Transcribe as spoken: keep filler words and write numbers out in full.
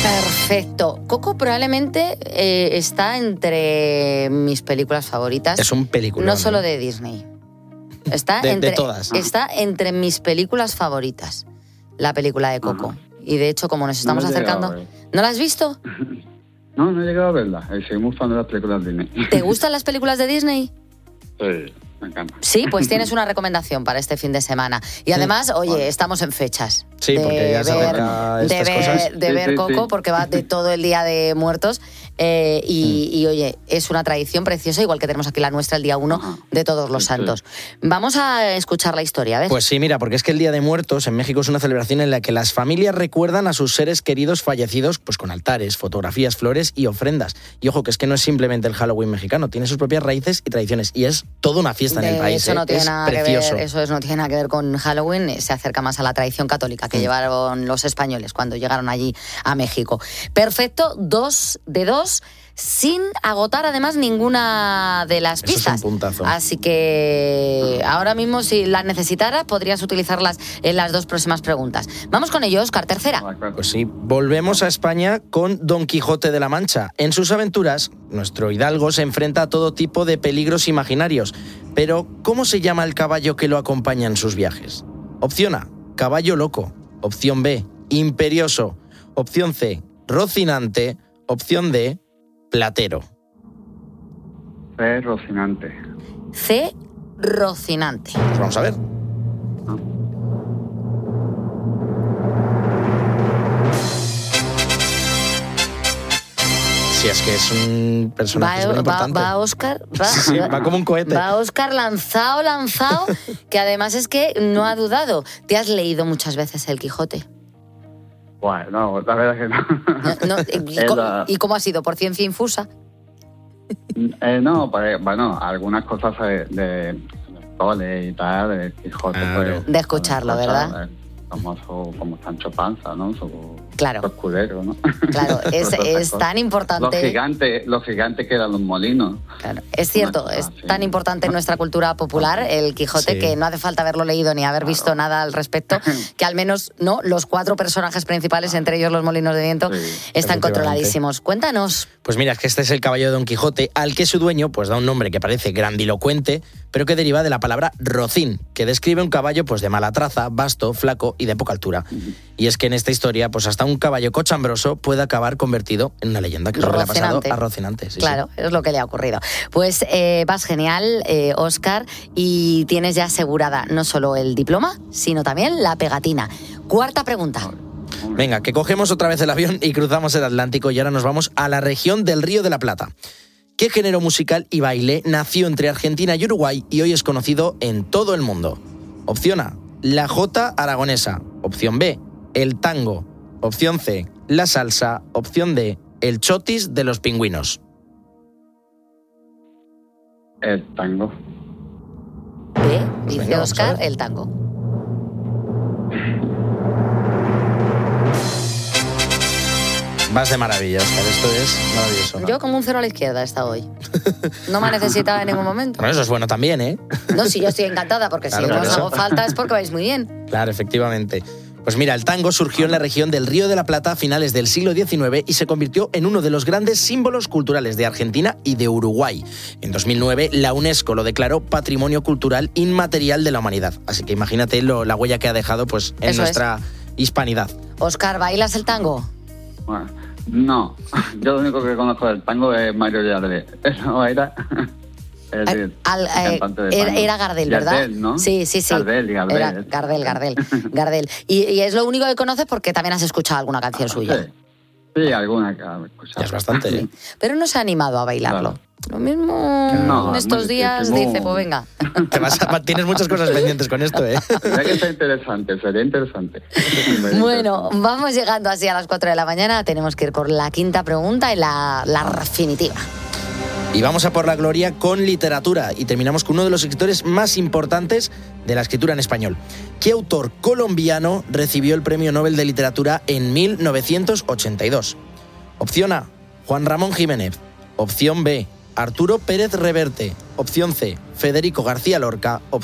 Perfecto. Coco probablemente eh, está entre mis películas favoritas. Es un película. No solo de Disney. Está de, entre, de todas. Está entre mis películas favoritas, la película de Coco. Ajá. Y de hecho, como nos estamos no acercando... ¿No la has visto? No, no he llegado a verla. Soy muy fan de las películas de Disney. ¿Te gustan las películas de Disney? Sí. Me encanta. Sí, pues tienes una recomendación para este fin de semana. Y además, oye, vale. estamos en fechas. Sí, porque ya se acerca de estas ver, cosas. De sí, ver sí, Coco, sí. porque va de todo el Día de Muertos. Eh, y, mm. y, oye, es una tradición preciosa, igual que tenemos aquí la nuestra el día uno de Todos los Santos. Vamos a escuchar la historia, ¿ves? Pues sí, mira, porque es que el Día de Muertos en México es una celebración en la que las familias recuerdan a sus seres queridos fallecidos pues con altares, fotografías, flores y ofrendas. Y ojo, que es que no es simplemente el Halloween mexicano, tiene sus propias raíces y tradiciones. Y es toda una fiesta de en el país. Eso ¿eh? no tiene es nada precioso. Que ver, eso es, no tiene nada que ver con Halloween, se acerca más a la tradición católica que mm. llevaron los españoles cuando llegaron allí a México. Perfecto, dos de dos, sin agotar además ninguna de las Eso pistas. Es un puntazo. Así que ahora mismo, si las necesitaras, podrías utilizarlas en las dos próximas preguntas. Vamos con ello, Óscar, tercera. Pues sí, volvemos a España con Don Quijote de la Mancha. En sus aventuras, nuestro hidalgo se enfrenta a todo tipo de peligros imaginarios. Pero, ¿cómo se llama el caballo que lo acompaña en sus viajes? Opción A, caballo loco. Opción B, imperioso. Opción C, Rocinante. Opción D, Platero. C, Rocinante. C, Rocinante. Pues vamos a ver. Ah. Sí, es que es un personaje va, importante. Va, va Óscar, va, sí, va como un cohete. Va Óscar lanzado, lanzado, que además es que no ha dudado. ¿Te has leído muchas veces El Quijote? Bueno, no, la verdad que no. no, no ¿y, cómo, la... ¿Y cómo ha sido? ¿Por ciencia infusa? Eh, no, pues, bueno, algunas cosas de, de Tole y tal, de Quijote. Ah, pues, de escucharlo, ¿verdad? Como, su, como Sancho Panza, ¿no? Su, claro. su escudero, ¿no? Claro, es, es tan importante... Los gigantes, los gigantes que eran los molinos. Claro, es cierto, es sí. tan importante en nuestra cultura popular El Quijote sí. que no hace falta haberlo leído ni haber claro. visto nada al respecto, que al menos no los cuatro personajes principales, claro. entre ellos los molinos de viento, sí. están controladísimos. Cuéntanos. Pues mira, es que este es el caballo de Don Quijote, al que su dueño pues da un nombre que parece grandilocuente, pero que deriva de la palabra rocín, que describe un caballo pues de mala traza, vasto, flaco y de poca altura. Uh-huh. Y es que en esta historia, pues hasta un caballo cochambroso puede acabar convertido en una leyenda, que es lo que le ha pasado a Rocinante. Sí, claro, sí. es lo que le ha ocurrido. Pues eh, vas genial, eh, Óscar, y tienes ya asegurada no solo el diploma, sino también la pegatina. Cuarta pregunta. Venga, que cogemos otra vez el avión y cruzamos el Atlántico y ahora nos vamos a la región del Río de la Plata. ¿Qué género musical y baile nació entre Argentina y Uruguay y hoy es conocido en todo el mundo? Opción A, la jota aragonesa. Opción B, el tango. Opción C, la salsa. Opción D, el chotis de los pingüinos. El tango. B, dice pues Óscar, el tango. Vas de maravilla, Óscar, esto es maravilloso. Yo como un cero a la izquierda he estado hoy. No me ha necesitado en ningún momento. Bueno, eso es bueno también, ¿eh? No, sí, yo estoy encantada, porque claro, si no os hago falta es porque vais muy bien. Claro, efectivamente. Pues mira, el tango surgió en la región del Río de la Plata a finales del siglo diecinueve y se convirtió en uno de los grandes símbolos culturales de Argentina y de Uruguay. En dos mil nueve, la UNESCO lo declaró Patrimonio Cultural Inmaterial de la Humanidad. Así que imagínate lo, la huella que ha dejado pues, en Eso nuestra es. hispanidad. Óscar, ¿bailas el tango? Bueno, no, yo lo único que conozco del tango es Mario Gardel. Eso era... El, Al, eh, era, era Gardel, ¿verdad? Gardel, ¿no? Sí, sí, sí. Gardel, Gardel. Era Gardel, Gardel, Gardel. Y, y es lo único que conoces porque también has escuchado alguna canción ah, suya. Sí, sí alguna que he escuchado. Ya es bastante. Sí. Pero no se ha animado a bailarlo. Claro. Lo mismo no, en estos días muy... dice, pues venga. Te vas a, tienes muchas cosas pendientes con esto, ¿eh? Sería que está interesante, sería interesante. Sería bueno, interesante. Vamos llegando así a las cuatro de la mañana. Tenemos que ir por la quinta pregunta y la, la definitiva. Y vamos a por la gloria con literatura y terminamos con uno de los escritores más importantes de la escritura en español. ¿Qué autor colombiano recibió el Premio Nobel de Literatura en mil novecientos ochenta y dos? Opción A, Juan Ramón Jiménez. Opción B, Arturo Pérez Reverte. Opción C, Federico García Lorca.